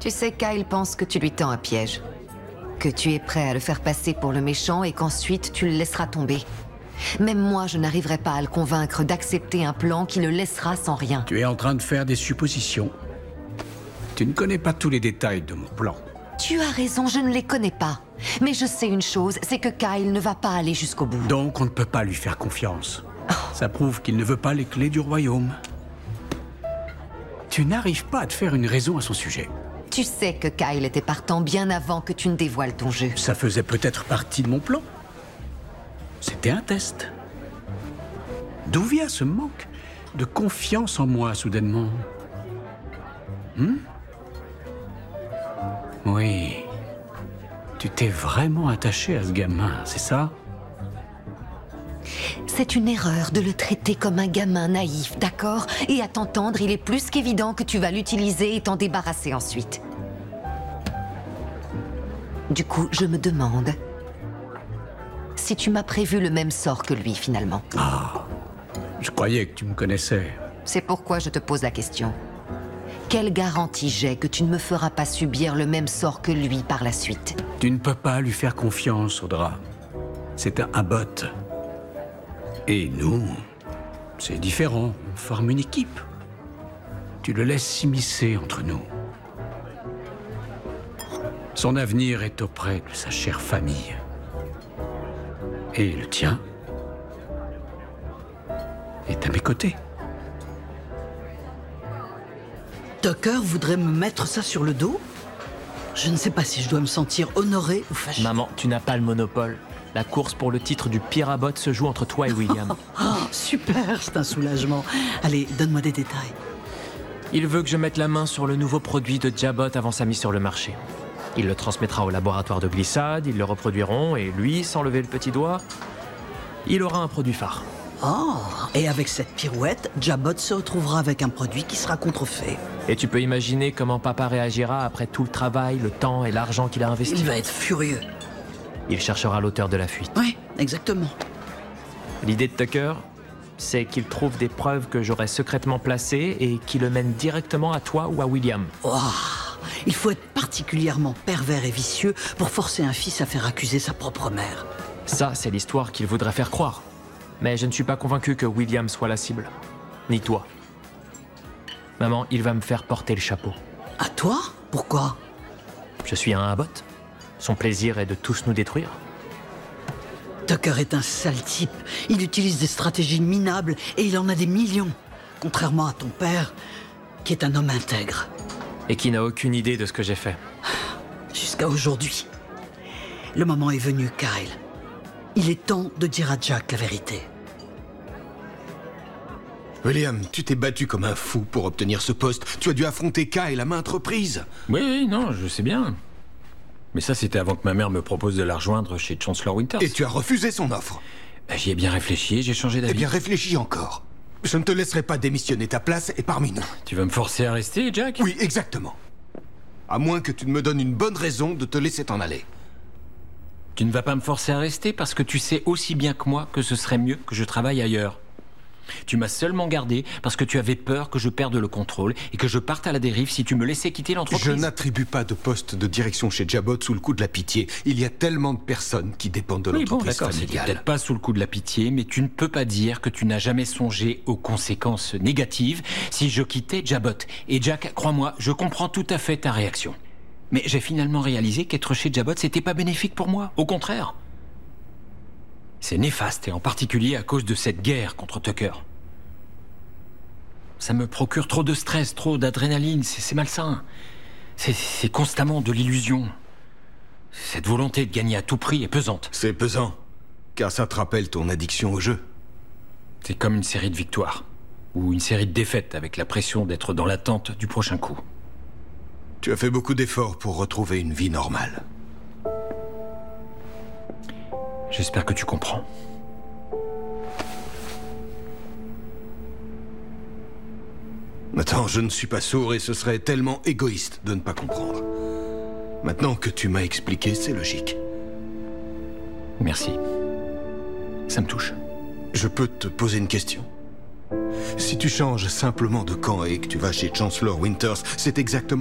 Tu sais, Kyle pense que tu lui tends un piège. Que tu es prêt à le faire passer pour le méchant et qu'ensuite tu le laisseras tomber. Même moi, je n'arriverai pas à le convaincre d'accepter un plan qui le laissera sans rien. Tu es en train de faire des suppositions. Tu ne connais pas tous les détails de mon plan. Tu as raison, je ne les connais pas. Mais je sais une chose, c'est que Kyle ne va pas aller jusqu'au bout. Donc on ne peut pas lui faire confiance. Ça prouve qu'il ne veut pas les clés du royaume. Tu n'arrives pas à te faire une raison à son sujet. Tu sais que Kyle était partant bien avant que tu ne dévoiles ton jeu. Ça faisait peut-être partie de mon plan. C'était un test. D'où vient ce manque de confiance en moi, soudainement? Oui. Tu t'es vraiment attaché à ce gamin, c'est ça? C'est une erreur de le traiter comme un gamin naïf, d'accord? Et à t'entendre, il est plus qu'évident que tu vas l'utiliser et t'en débarrasser ensuite. Du coup, je me demande si tu m'as prévu le même sort que lui, finalement. Ah, je croyais que tu me connaissais. C'est pourquoi je te pose la question. Quelle garantie j'ai que tu ne me feras pas subir le même sort que lui par la suite? Tu ne peux pas lui faire confiance, Audra. C'est un bot. Et nous, c'est différent. On forme une équipe. Tu le laisses s'immiscer entre nous. Son avenir est auprès de sa chère famille. Et le tien est à mes côtés. Tucker voudrait me mettre ça sur le dos? Je ne sais pas si je dois me sentir honoré ou fâché. Maman, tu n'as pas le monopole. La course pour le titre du Pirabot se joue entre toi et William. Oh, super, c'est un soulagement. Allez, donne-moi des détails. Il veut que je mette la main sur le nouveau produit de Jabot avant sa mise sur le marché. Il le transmettra au laboratoire de glissade, ils le reproduiront, et lui, sans lever le petit doigt, il aura un produit phare. Oh, et avec cette pirouette, Jabot se retrouvera avec un produit qui sera contrefait. Et tu peux imaginer comment papa réagira après tout le travail, le temps et l'argent qu'il a investi. Il va être furieux. Il cherchera l'auteur de la fuite. Oui, exactement. L'idée de Tucker, c'est qu'il trouve des preuves que j'aurais secrètement placées et qui le mènent directement à toi ou à William. Oh, il faut être particulièrement pervers et vicieux pour forcer un fils à faire accuser sa propre mère. Ça, c'est l'histoire qu'il voudrait faire croire. Mais je ne suis pas convaincu que William soit la cible. Ni toi. Maman, il va me faire porter le chapeau. À toi? Pourquoi? Je suis un Abbott. Son plaisir est de tous nous détruire. Tucker est un sale type. Il utilise des stratégies minables et il en a des millions. Contrairement à ton père, qui est un homme intègre. Et qui n'a aucune idée de ce que j'ai fait. Jusqu'à aujourd'hui. Le moment est venu, Kyle. Il est temps de dire à Jack la vérité. William, tu t'es battu comme un fou pour obtenir ce poste. Tu as dû affronter Kyle à maintes reprises. Oui, non, je sais bien. Mais ça, c'était avant que ma mère me propose de la rejoindre chez Chancellor Winters. Et tu as refusé son offre. J'y ai bien réfléchi, j'ai changé d'avis. Eh bien, réfléchis encore. Je ne te laisserai pas démissionner, ta place est parmi nous. Tu vas me forcer à rester, Jack? Oui, exactement. À moins que tu ne me donnes une bonne raison de te laisser t'en aller. Tu ne vas pas me forcer à rester parce que tu sais aussi bien que moi que ce serait mieux que je travaille ailleurs. Tu m'as seulement gardé parce que tu avais peur que je perde le contrôle et que je parte à la dérive si tu me laissais quitter l'entreprise. Je n'attribue pas de poste de direction chez Jabot sous le coup de la pitié. Il y a tellement de personnes qui dépendent de l'entreprise d'accord, c'était familiale. peut-être pas sous le coup de la pitié, mais tu ne peux pas dire que tu n'as jamais songé aux conséquences négatives si je quittais Jabot. Et Jack, crois-moi, je comprends tout à fait ta réaction. Mais j'ai finalement réalisé qu'être chez Jabot, c'était pas bénéfique pour moi. Au contraire. C'est néfaste, et en particulier à cause de cette guerre contre Tucker. Ça me procure trop de stress, trop d'adrénaline, c'est malsain. C'est constamment de l'illusion. Cette volonté de gagner à tout prix est pesante. C'est pesant, car ça te rappelle ton addiction au jeu. C'est comme une série de victoires, ou une série de défaites avec la pression d'être dans l'attente du prochain coup. Tu as fait beaucoup d'efforts pour retrouver une vie normale. J'espère que tu comprends. Attends, je ne suis pas sourd et ce serait tellement égoïste de ne pas comprendre. Maintenant que tu m'as expliqué, c'est logique. Merci. Ça me touche. Je peux te poser une question? Si tu changes simplement de camp et que tu vas chez Chancellor Winters, c'est exactement